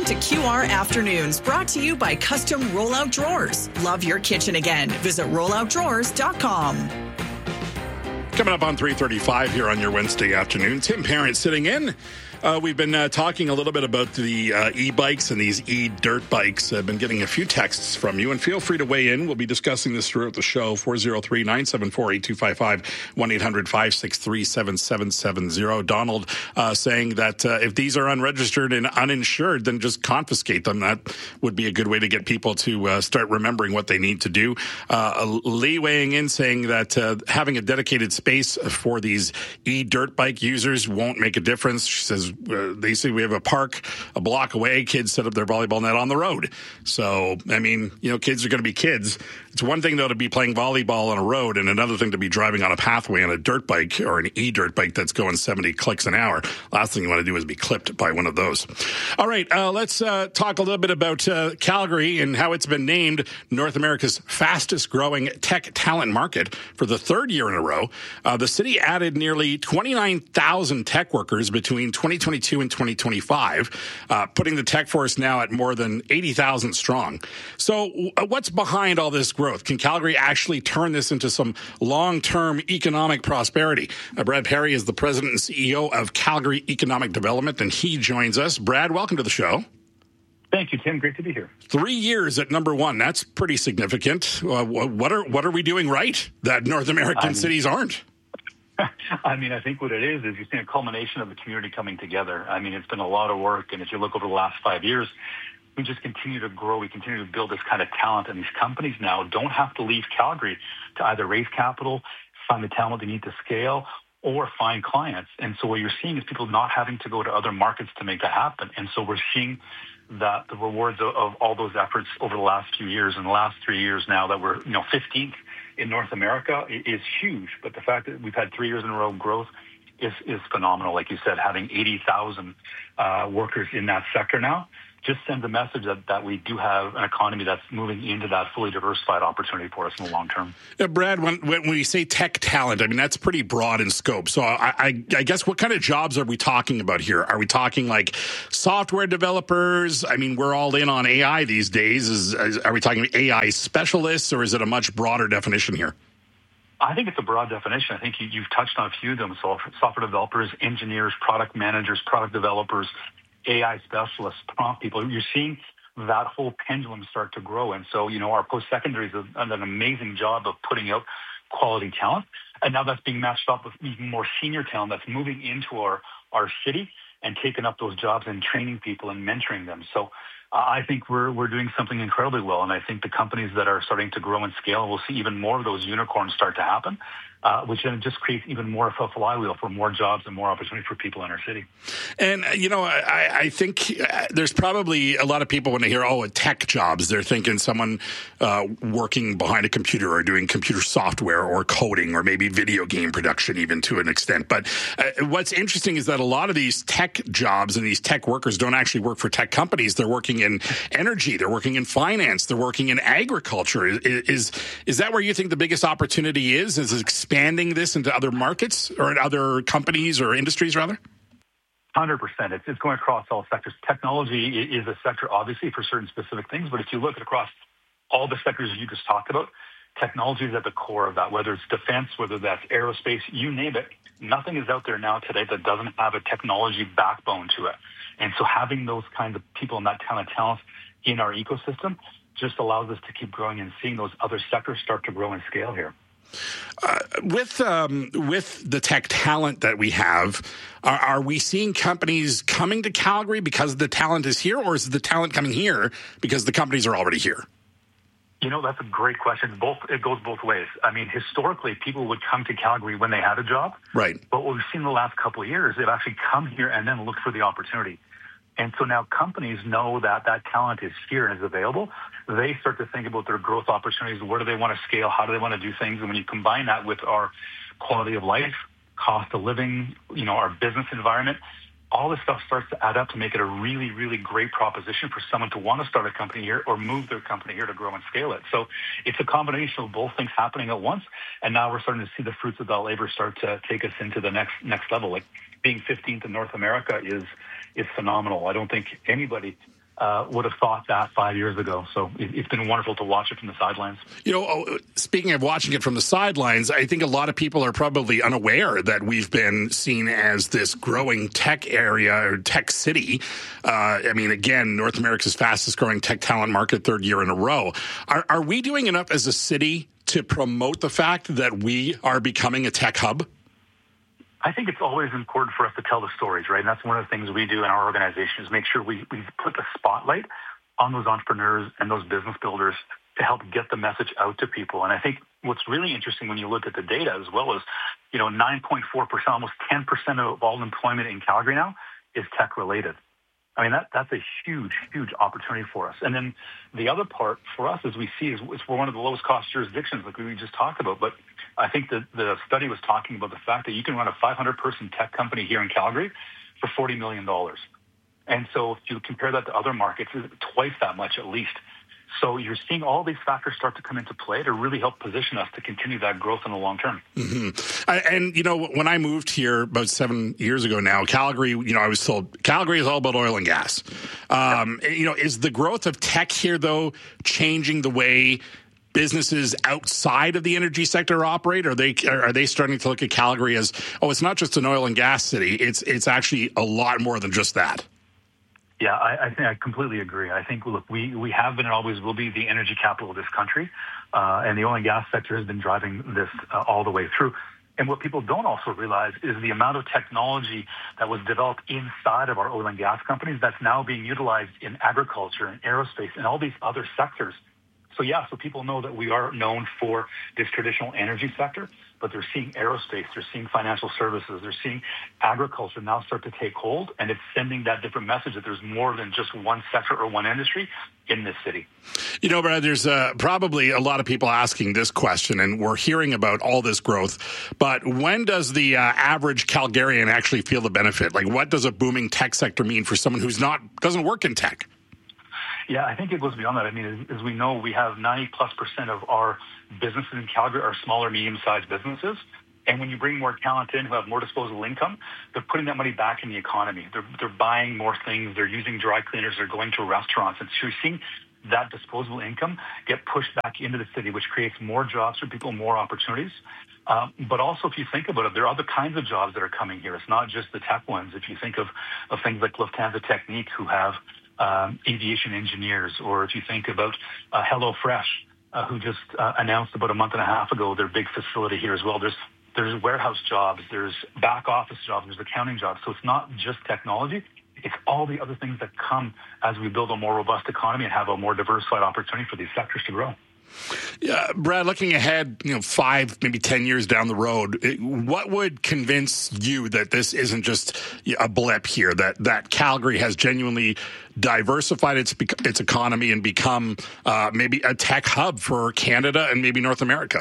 to QR Afternoons, brought to you by Custom Rollout Drawers. Love your kitchen again. Visit rolloutdrawers.com. Coming up on 3:35 here on your Wednesday afternoon, Tim Parent sitting in. We've been talking a little bit about the e-bikes and these e-dirt bikes. I've been getting a few texts from you, and feel free to weigh in. We'll be discussing this throughout the show. 403-974-8255, 1-800-563-7770. Donald saying that if these are unregistered and uninsured, then just confiscate them. That would be a good way to get people to start remembering what they need to do. Lee weighing in saying that having a dedicated space for these e-dirt bike users won't make a difference. She says, they say we have a park a block away. Kids set up their volleyball net on the road. So, I mean, kids are going to be kids. It's one thing, though, to be playing volleyball on a road and another thing to be driving on a pathway on a dirt bike or an e-dirt bike that's going 70 clicks an hour. Last thing you want to do is be clipped by one of those. All right, let's talk a little bit about Calgary and how it's been named North America's fastest growing tech talent market for the third year in a row. The city added nearly 29,000 tech workers between 2022 and 2025, putting the tech force now at more than 80,000 strong. So what's behind all this growth? Can Calgary actually turn this into some long-term economic prosperity? Brad Perry is the president and CEO of Calgary Economic Development, and he joins us. Brad, welcome to the show. Thank you, Tim. Great to be here. 3 years at number one. That's pretty significant. What are we doing right that North American cities aren't? I think what it is you're seeing a culmination of the community coming together. It's been a lot of work, and if you look over the last 5 years, we just continue to grow. We continue to build this kind of talent, and these companies now don't have to leave Calgary to either raise capital, find the talent they need to scale, or find clients. And so what you're seeing is people not having to go to other markets to make that happen. And so we're seeing that the rewards of all those efforts over the last few years, and the last 3 years now that we're 15th in North America is huge. But the fact that we've had 3 years in a row growth is phenomenal. Like you said, having 80,000 workers in that sector now just sends a message that we do have an economy that's moving into that fully diversified opportunity for us in the long term. Brad, when we say tech talent, that's pretty broad in scope. So I guess what kind of jobs are we talking about here? Are we talking like software developers? We're all in on AI these days. Are we talking AI specialists, or is it a much broader definition here? I think it's a broad definition. I think you've touched on a few of them. So software developers, engineers, product managers, product developers, AI specialists, prompt people. You're seeing that whole pendulum start to grow. And so, our post-secondaries have done an amazing job of putting out quality talent. And now that's being matched up with even more senior talent that's moving into our city and taking up those jobs and training people and mentoring them. So I think we're doing something incredibly well. And I think the companies that are starting to grow and scale, we'll see even more of those unicorns start to happen, which then just creates even more of a flywheel for more jobs and more opportunity for people in our city. And, I think there's probably a lot of people when they hear, tech jobs, they're thinking someone working behind a computer or doing computer software or coding or maybe video game production even to an extent. But what's interesting is that a lot of these tech jobs and these tech workers don't actually work for tech companies. They're working in energy. They're working in finance. They're working in agriculture. Is that where you think the biggest opportunity is expanding this into other markets or in other companies or industries, rather? 100%. It's going across all sectors. Technology is a sector, obviously, for certain specific things. But if you look at across all the sectors you just talked about, technology is at the core of that, whether it's defense, whether that's aerospace, you name it. Nothing is out there now today that doesn't have a technology backbone to it. And so having those kinds of people and that kind of talent in our ecosystem just allows us to keep growing and seeing those other sectors start to grow and scale here. With the tech talent that we have, are we seeing companies coming to Calgary because the talent is here, or is the talent coming here because the companies are already here? That's a great question. It goes both ways. Historically, people would come to Calgary when they had a job. Right. But what we've seen in the last couple of years, they've actually come here and then looked for the opportunity. And so now companies know that talent is here and is available. They start to think about their growth opportunities. Where do they want to scale? How do they want to do things? And when you combine that with our quality of life, cost of living, our business environment, all this stuff starts to add up to make it a really, really great proposition for someone to want to start a company here or move their company here to grow and scale it. So it's a combination of both things happening at once. And now we're starting to see the fruits of that labor start to take us into the next level. Like being 15th in North America is phenomenal. I don't think anybody would have thought that 5 years ago. So it's been wonderful to watch it from the sidelines. Speaking of watching it from the sidelines, I think a lot of people are probably unaware that we've been seen as this growing tech area or tech city. Again, North America's fastest growing tech talent market, third year in a row. Are we doing enough as a city to promote the fact that we are becoming a tech hub? I think it's always important for us to tell the stories, right? And that's one of the things we do in our organization is make sure we put the spotlight on those entrepreneurs and those business builders to help get the message out to people. And I think what's really interesting when you look at the data as well is, 9.4%, almost 10% of all employment in Calgary now is tech related. I mean, that's a huge, huge opportunity for us. And then the other part for us, as we see, is we're one of the lowest cost jurisdictions, like we just talked about. But I think that the study was talking about the fact that you can run a 500-person tech company here in Calgary for $40 million. And so if you compare that to other markets, it's twice that much at least. So you're seeing all these factors start to come into play to really help position us to continue that growth in the long term. Mm-hmm. And, when I moved here about 7 years ago now, Calgary, I was told Calgary is all about oil and gas. Is the growth of tech here, though, changing the way businesses outside of the energy sector operate? Are they starting to look at Calgary as, it's not just an oil and gas city. It's actually a lot more than just that. Yeah, I think I completely agree. I think, look, we have been and always will be the energy capital of this country, and the oil and gas sector has been driving this all the way through. And what people don't also realize is the amount of technology that was developed inside of our oil and gas companies that's now being utilized in agriculture and aerospace and all these other sectors. So people know that we are known for this traditional energy sector, but they're seeing aerospace, they're seeing financial services, they're seeing agriculture now start to take hold, and it's sending that different message that there's more than just one sector or one industry in this city. Brad, there's probably a lot of people asking this question, and we're hearing about all this growth, but when does the average Calgarian actually feel the benefit? Like, what does a booming tech sector mean for someone who's doesn't work in tech? Yeah, I think it goes beyond that. I mean, as we know, we have 90+% of our businesses in Calgary are smaller, medium-sized businesses. And when you bring more talent in who have more disposable income, they're putting that money back in the economy. They're buying more things. They're using dry cleaners. They're going to restaurants. And so you're seeing that disposable income get pushed back into the city, which creates more jobs for people, more opportunities. But also, if you think about it, there are other kinds of jobs that are coming here. It's not just the tech ones. If you think of things like Lufthansa Technique, who have aviation engineers, or if you think about HelloFresh, who just announced about a month and a half ago their big facility here as well. There's warehouse jobs, there's back office jobs, there's accounting jobs. So it's not just technology. It's all the other things that come as we build a more robust economy and have a more diversified opportunity for these sectors to grow. Yeah, Brad, looking ahead, 5, maybe 10 years down the road, what would convince you that this isn't just a blip here, that Calgary has genuinely diversified its economy and become maybe a tech hub for Canada and maybe North America?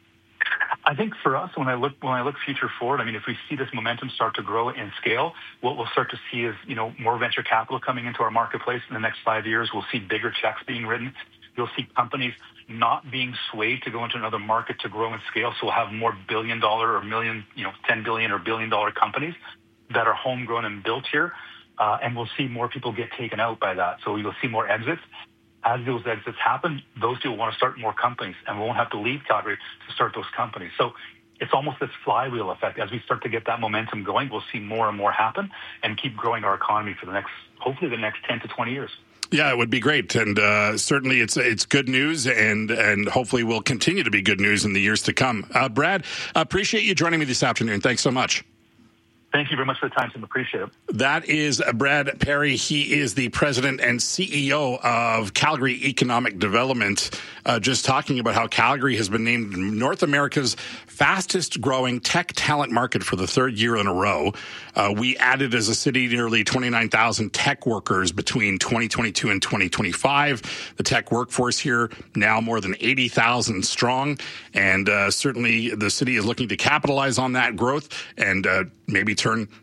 I think for us, when I look future forward, I mean, if we see this momentum start to grow and scale, what we'll start to see is, more venture capital coming into our marketplace in the next 5 years. We'll see bigger checks being written. You'll see companies not being swayed to go into another market to grow and scale. So we'll have more $1 billion or $10 billion or $1 billion companies that are homegrown and built here. And we'll see more people get taken out by that. So you'll see more exits. As those exits happen, those people want to start more companies, and we won't have to leave Calgary to start those companies. So it's almost this flywheel effect. As we start to get that momentum going, we'll see more and more happen and keep growing our economy for hopefully the next 10 to 20 years. Yeah, it would be great. And certainly it's good news, and hopefully will continue to be good news in the years to come. Brad, appreciate you joining me this afternoon. Thanks so much. Thank you very much for the time, Tim. Appreciate it. That is Brad Perry. He is the president and CEO of Calgary Economic Development, just talking about how Calgary has been named North America's fastest growing tech talent market for the third year in a row. We added as a city nearly 29,000 tech workers between 2022 and 2025. The tech workforce here now more than 80,000 strong. And certainly the city is looking to capitalize on that growth and maybe turn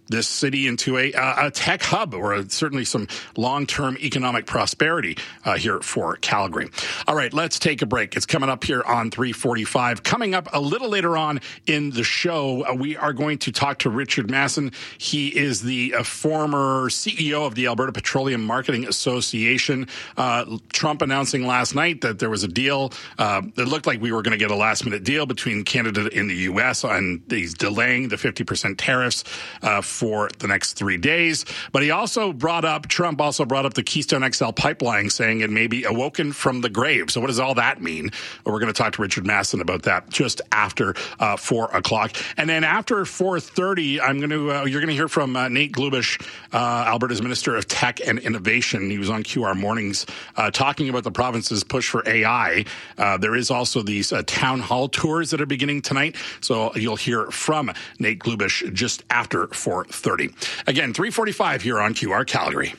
this city into a tech hub, or certainly some long-term economic prosperity here for Calgary. All right, let's take a break. It's coming up here on 345. Coming up a little later on in the show, we are going to talk to Richard Masson. He is the former CEO of the Alberta Petroleum Marketing Association. Trump announcing last night that there was a deal. It looked like we were going to get a last-minute deal between Canada and the U.S. on these delaying the 50% tariffs for the next 3 days. But Trump also brought up the Keystone XL pipeline, saying it may be awoken from the grave. So what does all that mean? Well, we're going to talk to Richard Masson about that just after 4 o'clock. And then after 4:30, you're going to hear from Nate Glubish, Alberta's Minister of Tech and Innovation. He was on QR Mornings talking about the province's push for AI. There is also these town hall tours that are beginning tonight. So you'll hear from Nate Glubish just after 4:30. Again, 3:45 here on QR Calgary.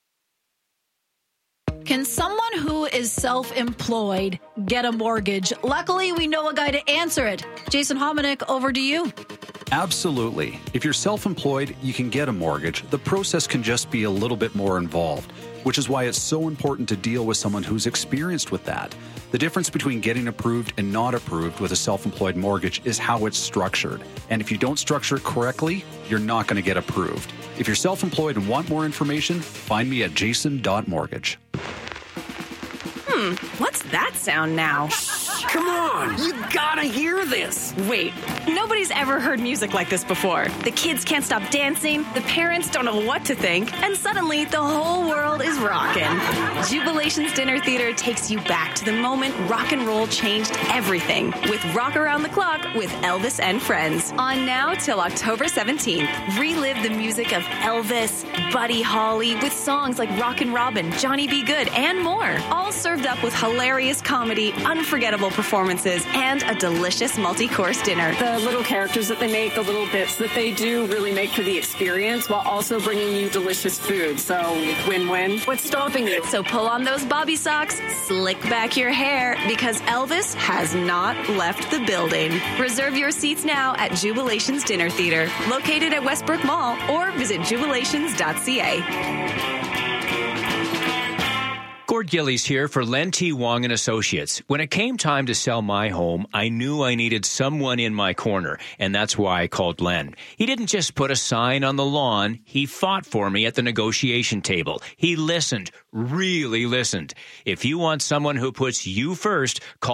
Can someone who is self-employed get a mortgage? Luckily, we know a guy to answer it. Jason Hominick, over to you. Absolutely. If you're self-employed, you can get a mortgage. The process can just be a little bit more involved, which is why it's so important to deal with someone who's experienced with that. The difference between getting approved and not approved with a self-employed mortgage is how it's structured. And if you don't structure it correctly, you're not going to get approved. If you're self-employed and want more information, find me at jason.mortgage. What's that sound now? Come on, you gotta hear this. Wait, nobody's ever heard music like this before. The kids can't stop dancing, the parents don't know what to think, and suddenly the whole world is rocking. Jubilations Dinner Theater takes you back to the moment rock and roll changed everything with Rock Around the Clock with Elvis and Friends. On now till October 17th. Relive the music of Elvis, Buddy Holly with songs like Rockin' Robin, Johnny B. Good, and more. All served up with hilarious comedy, unforgettable performances, and a delicious multi-course dinner. The little characters that they make, the little bits that they do really make for the experience while also bringing you delicious food. So win-win. What's stopping you? So pull on those bobby socks, slick back your hair, because Elvis has not left the building. Reserve your seats now at Jubilations Dinner Theater, located at Westbrook Mall, or visit jubilations.ca. Gord Gillies here for Len T. Wong & Associates. When it came time to sell my home, I knew I needed someone in my corner, and that's why I called Len. He didn't just put a sign on the lawn. He fought for me at the negotiation table. He listened, really listened. If you want someone who puts you first, call